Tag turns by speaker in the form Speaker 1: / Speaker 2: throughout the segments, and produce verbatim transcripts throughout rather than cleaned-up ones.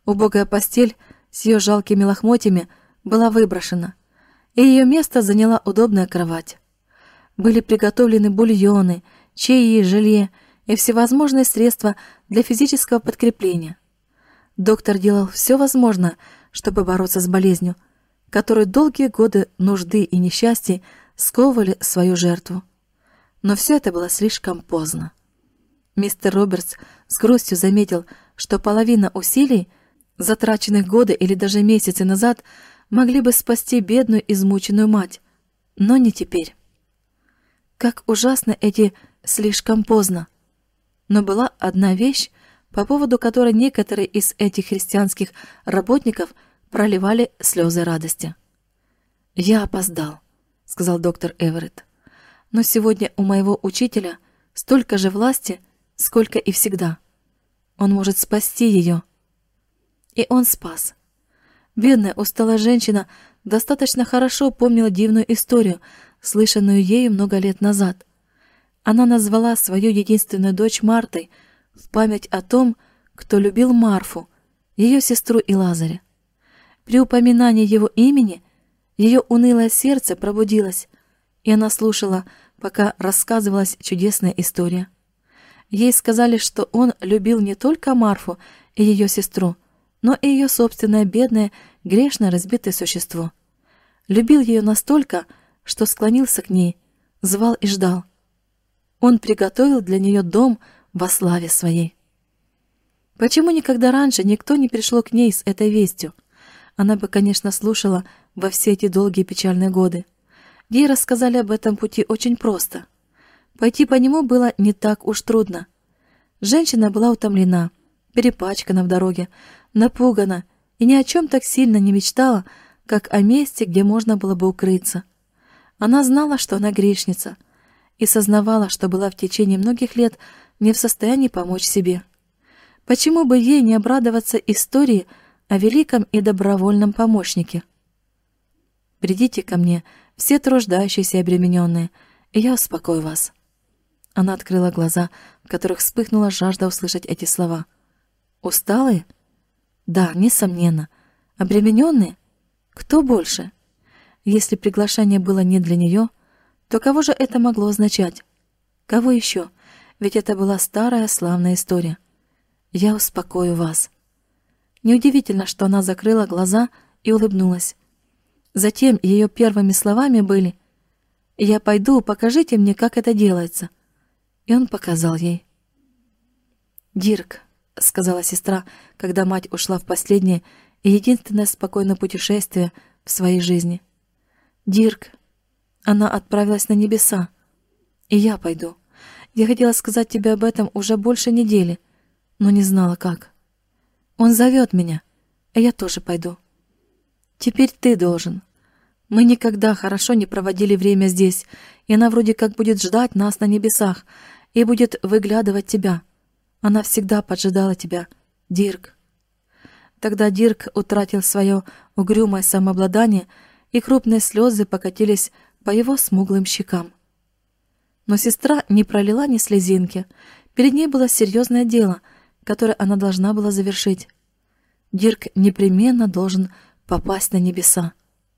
Speaker 1: Убогая постель с ее жалкими лохмотьями была выброшена, и ее место заняла удобная кровать. Были приготовлены бульоны, чаи, жилье и всевозможные средства для физического подкрепления. Доктор делал все возможное, чтобы бороться с болезнью, которой долгие годы нужды и несчастья сковывали свою жертву. Но все это было слишком поздно. Мистер Робертс с грустью заметил, что половина усилий, затраченных годы или даже месяцы назад, могли бы спасти бедную измученную мать, но не теперь. Как ужасно эти «слишком поздно». Но была одна вещь, по поводу которой некоторые из этих христианских работников проливали слезы радости. «Я опоздал», — сказал доктор Эверетт. «Но сегодня у моего учителя столько же власти, сколько и всегда. Он может спасти ее». И он спас. Бедная усталая женщина достаточно хорошо помнила дивную историю, слышанную ею много лет назад. Она назвала свою единственную дочь Мартой в память о том, кто любил Марфу, ее сестру и Лазаря. При упоминании его имени ее унылое сердце пробудилось, и она слушала, пока рассказывалась чудесная история. Ей сказали, что он любил не только Марфу и ее сестру, но и ее собственное бедное, грешно разбитое существо. Любил ее настолько, что склонился к ней, звал и ждал. Он приготовил для нее дом во славе своей. Почему никогда раньше никто не пришел к ней с этой вестью? Она бы, конечно, слушала во все эти долгие печальные годы. Ей рассказали об этом пути очень просто. Пойти по нему было не так уж трудно. Женщина была утомлена, перепачкана в дороге, напугана и ни о чем так сильно не мечтала, как о месте, где можно было бы укрыться. Она знала, что она грешница, и сознавала, что была в течение многих лет не в состоянии помочь себе. Почему бы ей не обрадоваться истории о великом и добровольном помощнике? «Придите ко мне, все труждающиеся и обремененные, и я успокою вас». Она открыла глаза, в которых вспыхнула жажда услышать эти слова. «Усталые? Да, несомненно. Обремененные? Кто больше?» Если приглашение было не для нее, то кого же это могло означать? Кого еще? Ведь это была старая славная история. «Я успокою вас». Неудивительно, что она закрыла глаза и улыбнулась. Затем ее первыми словами были: «Я пойду, покажите мне, как это делается». И он показал ей. «Дирк», — сказала сестра, когда мать ушла в последнее и единственное спокойное путешествие в своей жизни. «Дирк, она отправилась на небеса, и я пойду. Я хотела сказать тебе об этом уже больше недели, но не знала, как. Он зовет меня, а я тоже пойду. Теперь ты должен. Мы никогда хорошо не проводили время здесь, и она вроде как будет ждать нас на небесах и будет выглядывать тебя. Она всегда поджидала тебя, Дирк». Тогда Дирк утратил свое угрюмое самообладание, и крупные слезы покатились по его смуглым щекам. Но сестра не пролила ни слезинки. Перед ней было серьезное дело, которое она должна была завершить. Дирк непременно должен попасть на небеса.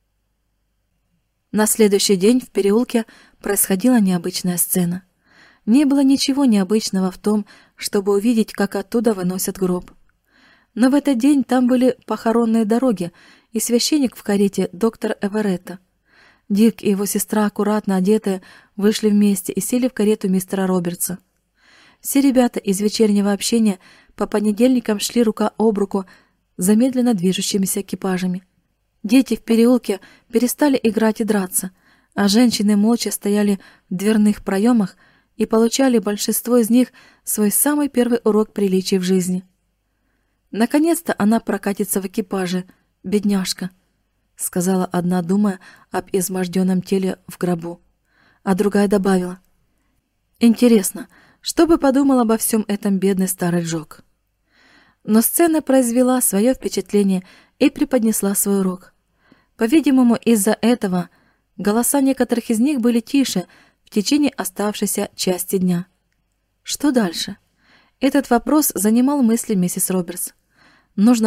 Speaker 1: На следующий день в переулке происходила необычная сцена. Не было ничего необычного в том, чтобы увидеть, как оттуда выносят гроб. Но в этот день там были похоронные дороги и священник в карете доктора Эверетта. Дирк и его сестра, аккуратно одетые, вышли вместе и сели в карету мистера Робертса. Все ребята из вечернего общения по понедельникам шли рука об руку за медленно движущимися экипажами. Дети в переулке перестали играть и драться, а женщины молча стояли в дверных проемах и получали большинство из них свой самый первый урок приличий в жизни. «Наконец-то она прокатится в экипаже, бедняжка», — сказала одна, думая об изможденном теле в гробу, а другая добавила: «Интересно, что бы подумал обо всем этом бедный старый Джок?» Но сцена произвела свое впечатление и преподнесла свой урок. По-видимому, из-за этого голоса некоторых из них были тише в течение оставшейся части дня. Что дальше? Этот вопрос занимал мысли миссис Робертс. Нужно